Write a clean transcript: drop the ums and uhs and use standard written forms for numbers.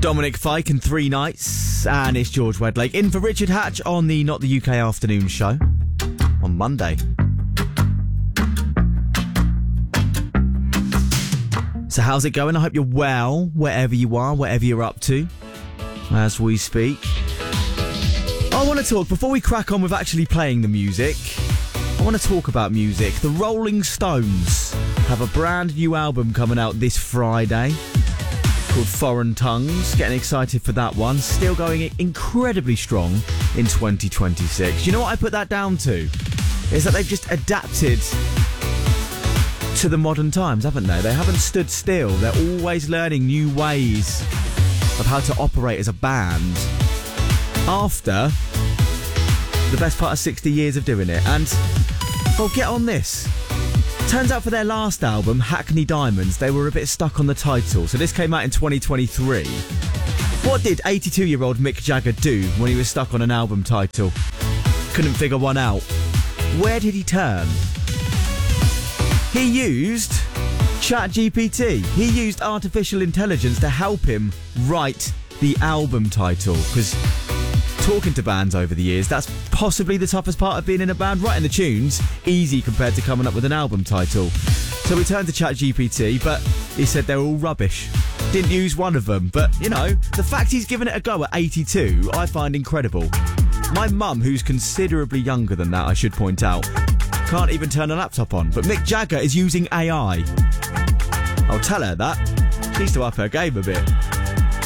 Dominic Fike and Three Nights, and it's George Wedlake in for Richard Hatch on the Not the UK Afternoon Show on Monday. So how's it going? I hope you're well, wherever you are, whatever you're up to, as we speak. I want to talk, before we crack on with actually playing the music, I want to talk about music. The Rolling Stones have a brand new album coming out this Friday called Foreign Tongues. Getting excited for that one. Still going incredibly strong in 2026. You know what I put that down to? Is that they've just adapted to the modern times, haven't they? They haven't stood still. They're always learning new ways of how to operate as a band after the best part of 60 years of doing it. And, well, get on this. Turns out for their last album, Hackney Diamonds, they were a bit stuck on the title. So this came out in 2023. What did 82-year-old Mick Jagger do when he was stuck on an album title? Couldn't figure one out. Where did he turn? He used ChatGPT. He used artificial intelligence to help him write the album title. Because talking to bands over the years, that's possibly the toughest part of being in a band. Writing the tunes, easy compared to coming up with an album title. So we turned to ChatGPT, but he said they were all rubbish. Didn't use one of them. But, you know, the fact he's given it a go at 82, I find incredible. My mum, who's considerably younger than that, I should point out, can't even turn a laptop on. But Mick Jagger is using AI. I'll tell her that. She needs to up her game a bit.